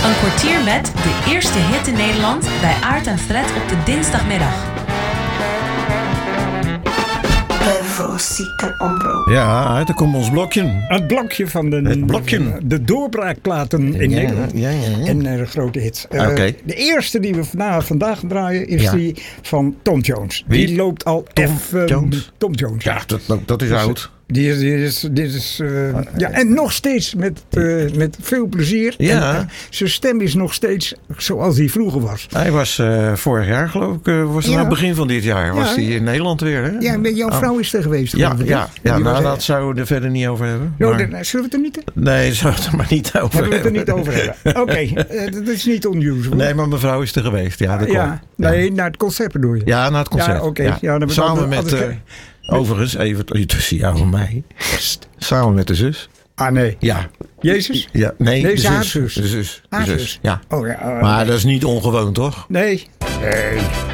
Een kwartier met de eerste hit in Nederland bij Aart en Fred op de dinsdagmiddag. Visite Omroep. Ja, er komt ons blokje. Het blokje van de doorbraakplaten in Nederland. Ja. En grote hits. Oké. De eerste die we vandaag draaien is die van Tom Jones. Wie? Die loopt al Jones? Tom Jones. Ja, dat is oud. Dit is en nog steeds met veel plezier. Ja. En, zijn stem is nog steeds zoals hij vroeger was. Hij was vorig jaar, geloof ik, aan het begin van dit jaar, was hij in Nederland weer. Hè? Ja, met jouw vrouw is er geweest. Ja, was, dat zouden we er verder niet over hebben. Zullen Maar... we het er niet Nee, zullen we het er maar niet over hebben? We het er niet over hebben. Oké, dat is niet unusual. Nee, maar mijn vrouw is er geweest. Ja, dat klopt. Nee, naar het concert bedoel je? Ja, naar het concert. Ja, oké. Ja, samen met... Overigens, even tussen jou en mij. Samen met de zus. Ah, nee. Ja. Jezus? Ja, nee, de zus. zus. De zus. Zus. Ja. Oh, ja, maar dat is niet ongewoon, toch? Nee.